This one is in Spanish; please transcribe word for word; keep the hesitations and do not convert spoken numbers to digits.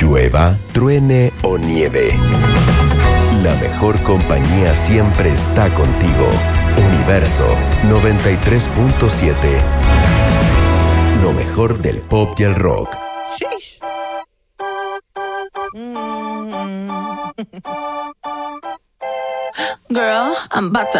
Llueva, truene o nieve, la mejor compañía siempre está contigo. Universo noventa y tres punto siete. Lo mejor del pop y el rock. Sheesh. Mm. Girl, I'm about to